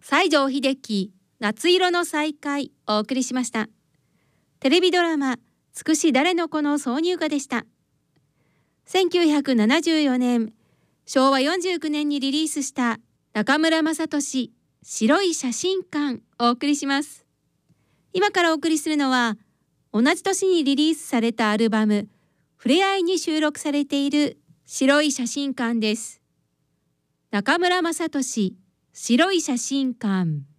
西城秀樹夏色の再会をお送りしました。テレビドラマつくし誰の子の挿入歌でした。1974年昭和49年にリリースした中村雅俊白い写真館をお送りします。今からお送りするのは同じ年にリリースされたアルバムふれあいに収録されている白い写真館です。中村雅俊白い写真館。